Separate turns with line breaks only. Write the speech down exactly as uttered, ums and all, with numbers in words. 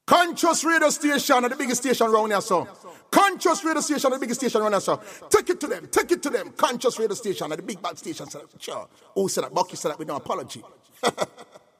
Conscious radio station are the biggest station around here, so. Conscious radio station are the biggest station around here, so. Take it to them, take it to them. Conscious radio station are the big bad station. Sure. Who said that? Bucky said that with no apology.